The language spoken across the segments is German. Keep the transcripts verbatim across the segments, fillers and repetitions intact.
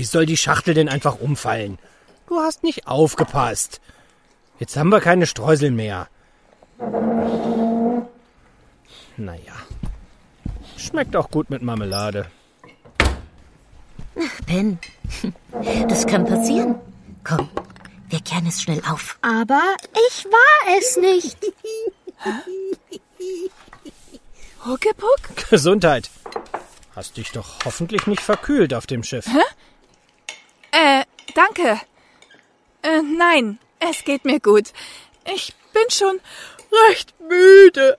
wie soll die Schachtel denn einfach umfallen? Du hast nicht aufgepasst. Jetzt haben wir keine Streusel mehr. Naja, schmeckt auch gut mit Marmelade. Ach, Ben, das kann passieren. Komm, wir kehren es schnell auf. Aber ich war es nicht. Huckepuck? Gesundheit. Hast dich doch hoffentlich nicht verkühlt auf dem Schiff. Hä? Äh, danke. Äh, nein, es geht mir gut. Ich bin schon recht müde.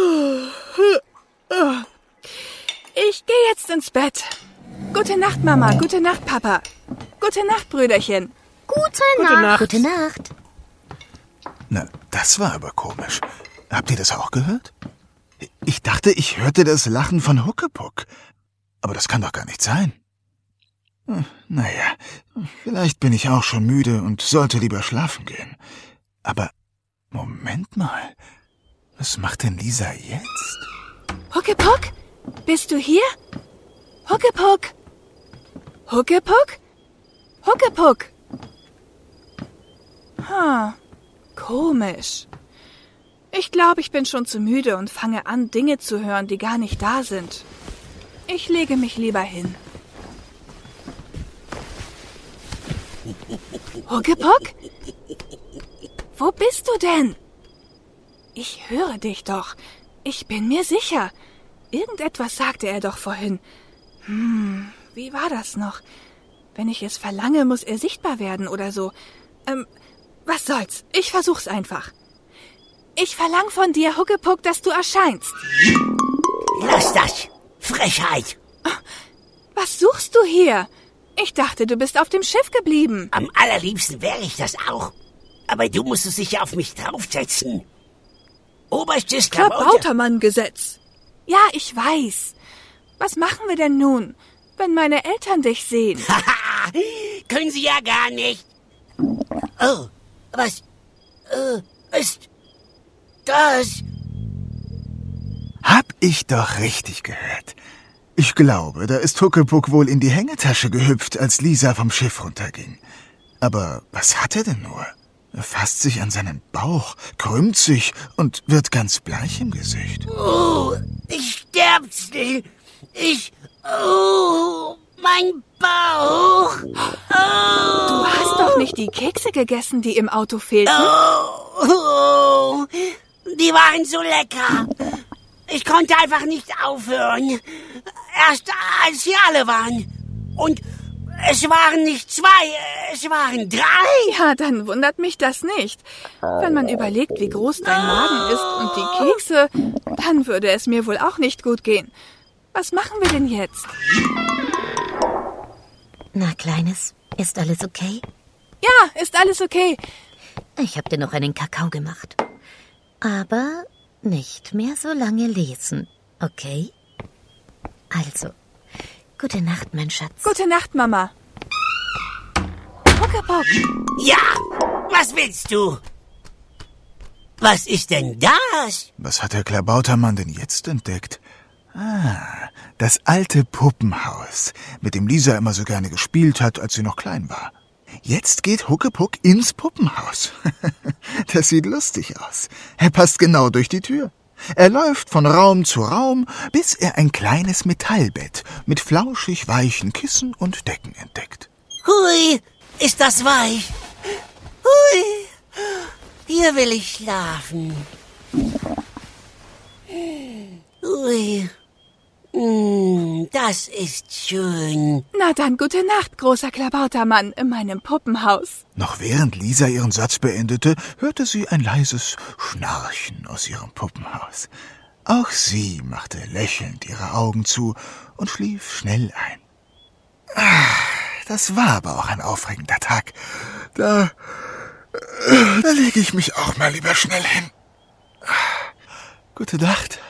Ich gehe jetzt ins Bett. Gute Nacht, Mama. Gute Nacht, Papa. Gute Nacht, Brüderchen. Gute, Gute Nacht. Nacht. Gute Nacht. Na, das war aber komisch. Habt ihr das auch gehört? Ich dachte, ich hörte das Lachen von Huckepuck. Aber das kann doch gar nicht sein. Hm, naja, vielleicht bin ich auch schon müde und sollte lieber schlafen gehen. Aber Moment mal. Was macht denn Lisa jetzt? Huckepuck? Bist du hier? Huckepuck? Huckepuck? Huckepuck? Ha, komisch. Ich glaube, ich bin schon zu müde und fange an, Dinge zu hören, die gar nicht da sind. Ich lege mich lieber hin. Huckepuck? Wo bist du denn? Ich höre dich doch. Ich bin mir sicher. Irgendetwas sagte er doch vorhin. Hm, wie war das noch? Wenn ich es verlange, muss er sichtbar werden oder so. Ähm, was soll's? Ich versuch's einfach. Ich verlang von dir, Huckepuck, dass du erscheinst. Lass das! Frechheit! Was suchst du hier? Ich dachte, du bist auf dem Schiff geblieben. Am allerliebsten wäre ich das auch. Aber du musst es sicher auf mich draufsetzen. Oberstes Klabauter... Klabautermann-Gesetz. Ja, ich weiß. Was machen wir denn nun, wenn meine Eltern dich sehen? Haha, können sie ja gar nicht. Oh, was äh, ist das? Hab ich doch richtig gehört. Ich glaube, da ist Huckepuck wohl in die Hängetasche gehüpft, als Lisa vom Schiff runterging. Aber was hat er denn nur? Er fasst sich an seinen Bauch, krümmt sich und wird ganz bleich im Gesicht. Oh, ich sterbe. Ich... Oh, mein Bauch. Oh. Du hast doch nicht die Kekse gegessen, die im Auto fehlten? Oh, oh, die waren so lecker. Ich konnte einfach nicht aufhören. Erst als sie alle waren. Und es waren nicht zwei, es waren drei. Ja, dann wundert mich das nicht. Wenn man überlegt, wie groß dein Magen ist und die Kekse, dann würde es mir wohl auch nicht gut gehen. Was machen wir denn jetzt? Na, Kleines, ist alles okay? Ja, ist alles okay. Ich habe dir noch einen Kakao gemacht. Aber nicht mehr so lange lesen, okay? Also, gute Nacht, mein Schatz. Gute Nacht, Mama. Huckepuck. Ja, was willst du? Was ist denn das? Was hat der Klabautermann denn jetzt entdeckt? Ah, das alte Puppenhaus, mit dem Lisa immer so gerne gespielt hat, als sie noch klein war. Jetzt geht Huckepuck ins Puppenhaus. Das sieht lustig aus. Er passt genau durch die Tür. Er läuft von Raum zu Raum, bis er ein kleines Metallbett mit flauschig weichen Kissen und Decken entdeckt. Hui, ist das weich. Hui, hier will ich schlafen. Hui, mm, das ist schön. Na dann, gute Nacht, großer Klabautermann in meinem Puppenhaus. Noch während Lisa ihren Satz beendete, hörte sie ein leises Schnarchen aus ihrem Puppenhaus. Auch sie machte lächelnd ihre Augen zu und schlief schnell ein. Ah, das war aber auch ein aufregender Tag. Da, da lege ich mich auch mal lieber schnell hin. Gute Nacht.